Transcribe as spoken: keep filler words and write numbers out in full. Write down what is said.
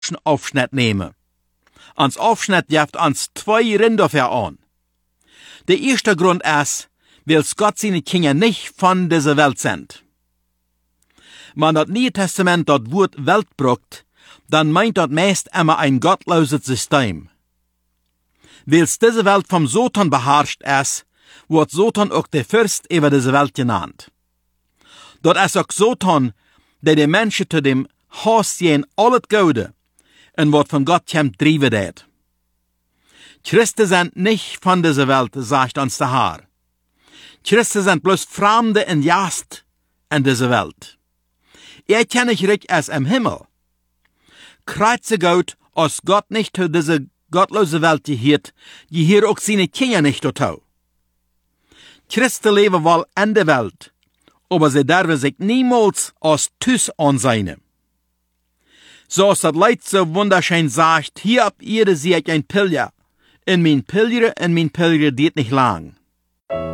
Aufschnitt nehmen. Ans Aufschnitt jaft ans zwei Rinder an. Der erste Grund ist, weil Gott seine Kinder nicht von dieser Welt sind. Man das Neue Testament das Wort Welt brucht, dann meint das meist immer ein gottloses System. Weil diese Welt vom Satan beherrscht ist, wird Satan auch der Fürst über diese Welt genannt. Dort ist auch Satan, der die Menschen zu dem Haus sehen, alles Gute, und was von Gott kommt, driven det. Christen sind nicht von dieser Welt, sagt uns der Herr. Christen sind bloß Fremde und Gast in dieser Welt. Er kann nicht recht als im Himmel. Kreuze Gott, als Gott nicht zu dieser gottlose Welt gehört, gehört auch seine Kinder nicht dazu. Christen leben wohl in der Welt, aber sie dürfen sich niemals als Tüß ansehen. So als das Leid so wunderschön sagt, hier ab ihr sehe ich ein Pilger. In mein Pilger, in mein Pilger geht nicht lang.